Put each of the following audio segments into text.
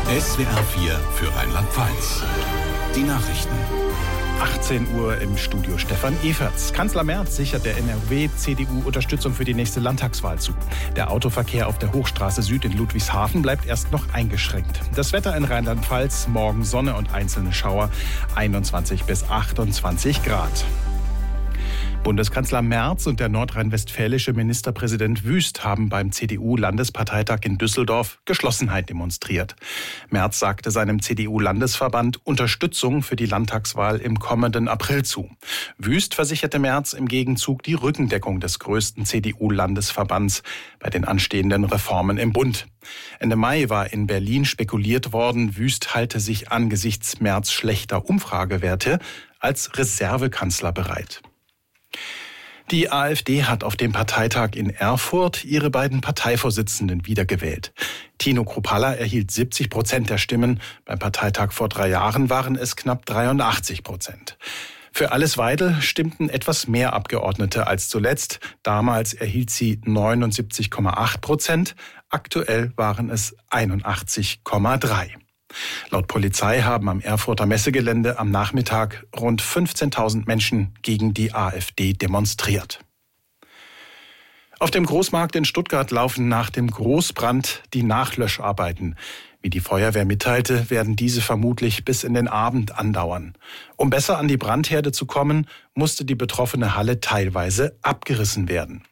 SWR 4 für Rheinland-Pfalz. Die Nachrichten. 18 Uhr im Studio Stefan Everts. Kanzler Merz sichert der NRW-CDU Unterstützung für die nächste Landtagswahl zu. Der Autoverkehr auf der Hochstraße Süd in Ludwigshafen bleibt erst noch eingeschränkt. Das Wetter in Rheinland-Pfalz, morgen Sonne und einzelne Schauer, 21 bis 28 Grad. Bundeskanzler Merz und der nordrhein-westfälische Ministerpräsident Wüst haben beim CDU-Landesparteitag in Düsseldorf Geschlossenheit demonstriert. Merz sagte seinem CDU-Landesverband Unterstützung für die Landtagswahl im kommenden April zu. Wüst versicherte Merz im Gegenzug die Rückendeckung des größten CDU-Landesverbands bei den anstehenden Reformen im Bund. Ende Mai war in Berlin spekuliert worden, Wüst halte sich angesichts Merz schlechter Umfragewerte als Reservekanzler bereit. Die AfD hat auf dem Parteitag in Erfurt ihre beiden Parteivorsitzenden wiedergewählt. Tino Kruppalla erhielt 70% der Stimmen. Beim Parteitag vor 3 Jahren waren es knapp 83%. Für Alice Weidel stimmten etwas mehr Abgeordnete als zuletzt. Damals erhielt sie 79,8%. Aktuell waren es 81,3%. Laut Polizei haben am Erfurter Messegelände am Nachmittag rund 15.000 Menschen gegen die AfD demonstriert. Auf dem Großmarkt in Stuttgart laufen nach dem Großbrand die Nachlöscharbeiten. Wie die Feuerwehr mitteilte, werden diese vermutlich bis in den Abend andauern. Um besser an die Brandherde zu kommen, musste die betroffene Halle teilweise abgerissen werden.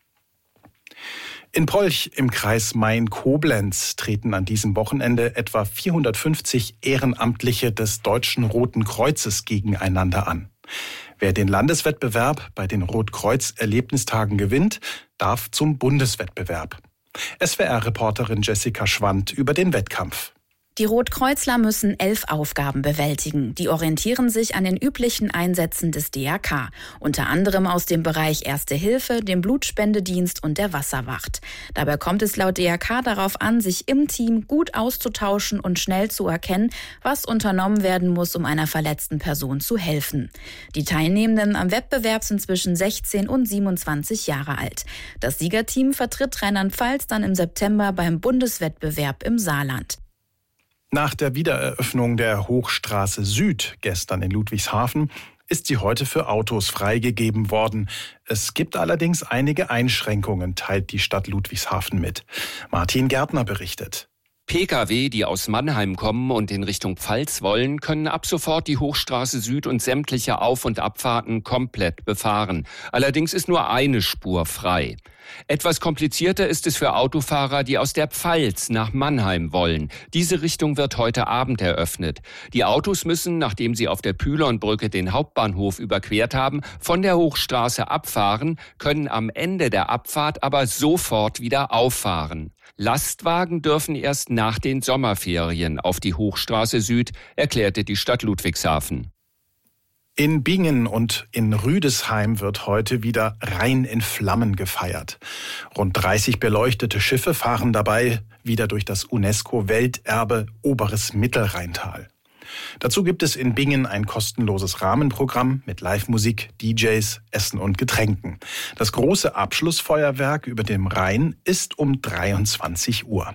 In Polch im Kreis Main-Koblenz treten an diesem Wochenende etwa 450 Ehrenamtliche des Deutschen Roten Kreuzes gegeneinander an. Wer den Landeswettbewerb bei den Rotkreuz-Erlebnistagen gewinnt, darf zum Bundeswettbewerb. SWR-Reporterin Jessica Schwand über den Wettkampf. Die Rotkreuzler müssen 11 Aufgaben bewältigen. Die orientieren sich an den üblichen Einsätzen des DRK, unter anderem aus dem Bereich Erste Hilfe, dem Blutspendedienst und der Wasserwacht. Dabei kommt es laut DRK darauf an, sich im Team gut auszutauschen und schnell zu erkennen, was unternommen werden muss, um einer verletzten Person zu helfen. Die Teilnehmenden am Wettbewerb sind zwischen 16 und 27 Jahre alt. Das Siegerteam vertritt Rheinland-Pfalz dann im September beim Bundeswettbewerb im Saarland. Nach der Wiedereröffnung der Hochstraße Süd gestern in Ludwigshafen ist sie heute für Autos freigegeben worden. Es gibt allerdings einige Einschränkungen, teilt die Stadt Ludwigshafen mit. Martin Gärtner berichtet. Pkw, die aus Mannheim kommen und in Richtung Pfalz wollen, können ab sofort die Hochstraße Süd und sämtliche Auf- und Abfahrten komplett befahren. Allerdings ist nur eine Spur frei. Etwas komplizierter ist es für Autofahrer, die aus der Pfalz nach Mannheim wollen. Diese Richtung wird heute Abend eröffnet. Die Autos müssen, nachdem sie auf der Pylonbrücke den Hauptbahnhof überquert haben, von der Hochstraße abfahren, können am Ende der Abfahrt aber sofort wieder auffahren. Lastwagen dürfen erst nach den Sommerferien auf die Hochstraße Süd, erklärte die Stadt Ludwigshafen. In Bingen und in Rüdesheim wird heute wieder Rhein in Flammen gefeiert. Rund 30 beleuchtete Schiffe fahren dabei wieder durch das UNESCO-Welterbe Oberes Mittelrheintal. Dazu gibt es in Bingen ein kostenloses Rahmenprogramm mit Live-Musik, DJs, Essen und Getränken. Das große Abschlussfeuerwerk über dem Rhein ist um 23 Uhr.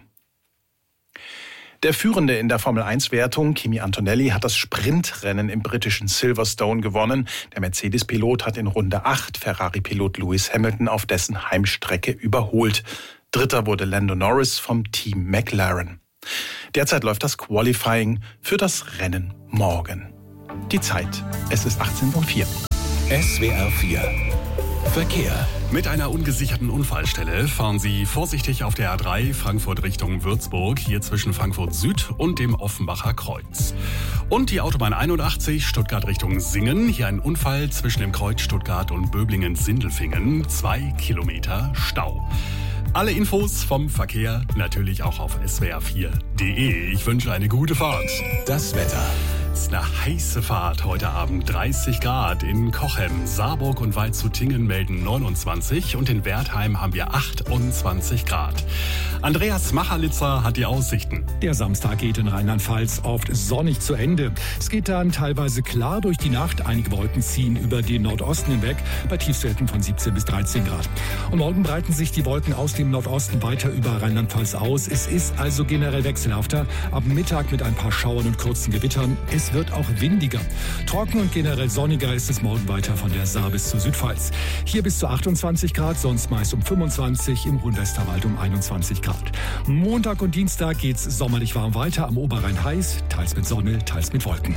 Der Führende in der Formel-1-Wertung, Kimi Antonelli, hat das Sprintrennen im britischen Silverstone gewonnen. Der Mercedes-Pilot hat in Runde 8 Ferrari-Pilot Lewis Hamilton auf dessen Heimstrecke überholt. Dritter wurde Lando Norris vom Team McLaren. Derzeit läuft das Qualifying für das Rennen morgen. Die Zeit, es ist 18:04 Uhr. SWR 4 Verkehr. Mit einer ungesicherten Unfallstelle fahren Sie vorsichtig auf der A3 Frankfurt Richtung Würzburg, hier zwischen Frankfurt Süd und dem Offenbacher Kreuz. Und die Autobahn 81 Stuttgart Richtung Singen, hier ein Unfall zwischen dem Kreuz Stuttgart und Böblingen-Sindelfingen, 2 Kilometer Stau. Alle Infos vom Verkehr natürlich auch auf swr4.de. Ich wünsche eine gute Fahrt. Das Wetter. wird's eine heiße Fahrt heute Abend. 30 Grad in Cochem, Saarburg und Waldshutingen melden 29 und in Wertheim haben wir 28 Grad. Andreas Machalitzer hat die Aussichten. Der Samstag geht in Rheinland-Pfalz oft sonnig zu Ende. Es geht dann teilweise klar durch die Nacht. Einige Wolken ziehen über den Nordosten hinweg bei Tiefstwerten von 17 bis 13 Grad. Und morgen breiten sich die Wolken aus dem Nordosten weiter über Rheinland-Pfalz aus. Es ist also generell wechselhafter. Ab Mittag mit ein paar Schauern und kurzen Gewittern. Es wird auch windiger. Trocken und generell sonniger ist es morgen weiter von der Saar bis zur Südpfalz. Hier bis zu 28 Grad, sonst meist um 25, im Rhön-Westerwald um 21 Grad. Montag und Dienstag geht's sommerlich warm weiter, am Oberrhein heiß, teils mit Sonne, teils mit Wolken.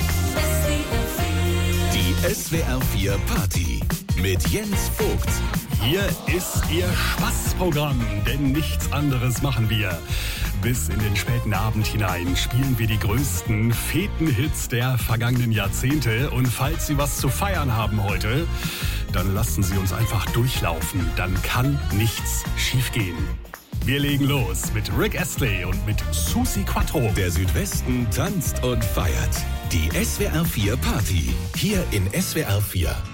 Die SWR 4 Party mit Jens Vogt. Hier ist Ihr Spaßprogramm, denn nichts anderes machen wir. Bis in den späten Abend hinein spielen wir die größten Fetenhits der vergangenen Jahrzehnte. Und falls Sie was zu feiern haben heute, dann lassen Sie uns einfach durchlaufen. Dann kann nichts schiefgehen. Wir legen los mit Rick Astley und mit Susi Quattro. Der Südwesten tanzt und feiert. Die SWR 4 Party. Hier in SWR 4.